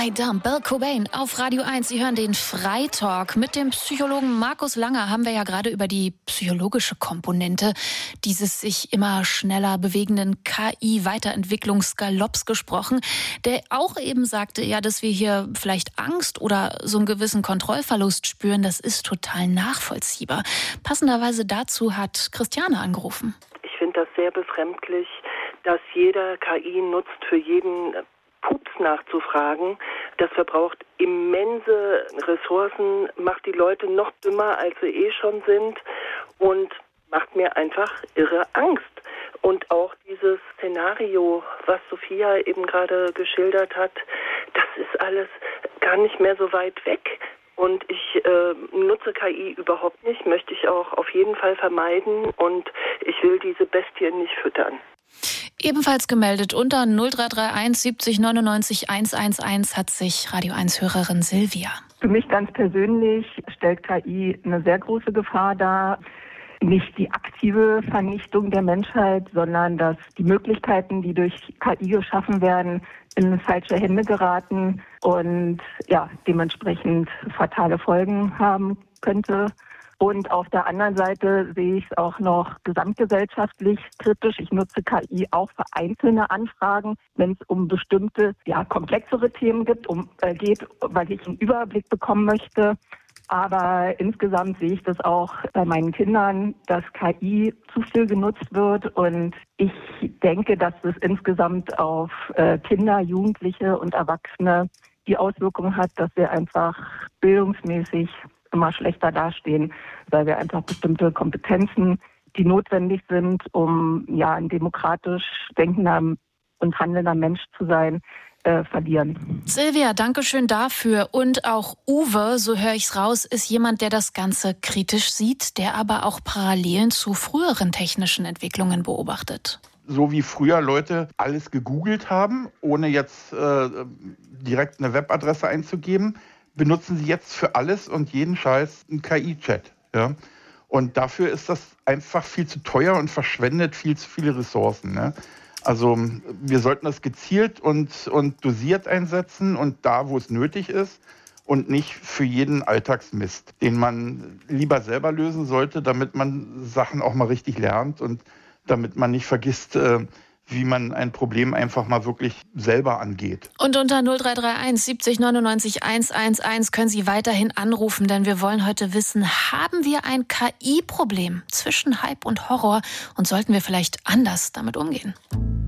I Dumb, Bill Cobain auf Radio 1. Sie hören den Freitalk. Mit dem Psychologen Markus Langer haben wir ja gerade über die psychologische Komponente dieses sich immer schneller bewegenden KI-Weiterentwicklungsgalopps gesprochen, der auch eben sagte, ja, dass wir hier vielleicht Angst oder so einen gewissen Kontrollverlust spüren. Das ist total nachvollziehbar. Passenderweise dazu hat Christiane angerufen. Ich finde das sehr befremdlich, dass jeder KI nutzt, für jeden Pups nachzufragen. Das verbraucht immense Ressourcen, macht die Leute noch dümmer, als sie schon sind und macht mir einfach irre Angst. Und auch dieses Szenario, was Sophia eben gerade geschildert hat, das ist alles gar nicht mehr so weit weg. Und ich nutze KI überhaupt nicht, möchte ich auch auf jeden Fall vermeiden und ich will diese Bestien nicht füttern. Ebenfalls gemeldet unter 0331 70 99 111 hat sich Radio 1-Hörerin Silvia. Für mich ganz persönlich stellt KI eine sehr große Gefahr dar. Nicht die aktive Vernichtung der Menschheit, sondern dass die Möglichkeiten, die durch KI geschaffen werden, in falsche Hände geraten und ja, dementsprechend fatale Folgen haben könnte. Und auf der anderen Seite sehe ich es auch noch gesamtgesellschaftlich kritisch. Ich nutze KI auch für einzelne Anfragen, wenn es um bestimmte, komplexere Themen geht, weil ich einen Überblick bekommen möchte. Aber insgesamt sehe ich das auch bei meinen Kindern, dass KI zu viel genutzt wird. Und ich denke, dass es insgesamt auf Kinder, Jugendliche und Erwachsene die Auswirkung hat, dass wir einfach bildungsmäßig immer schlechter dastehen, weil wir einfach bestimmte Kompetenzen, die notwendig sind, um ein demokratisch denkender und handelnder Mensch zu sein, verlieren. Silvia, danke schön dafür. Und auch Uwe, so höre ich's raus, ist jemand, der das Ganze kritisch sieht, der aber auch Parallelen zu früheren technischen Entwicklungen beobachtet. So wie früher Leute alles gegoogelt haben, ohne jetzt direkt eine Webadresse einzugeben, benutzen sie jetzt für alles und jeden Scheiß einen KI-Chat. Ja? Und dafür ist das einfach viel zu teuer und verschwendet viel zu viele Ressourcen. Ne? Also wir sollten das gezielt und dosiert einsetzen und da, wo es nötig ist und nicht für jeden Alltagsmist, den man lieber selber lösen sollte, damit man Sachen auch mal richtig lernt und damit man nicht vergisst, wie man ein Problem einfach mal wirklich selber angeht. Und unter 0331 70 99 111 können Sie weiterhin anrufen, denn wir wollen heute wissen, haben wir ein KI-Problem zwischen Hype und Horror und sollten wir vielleicht anders damit umgehen?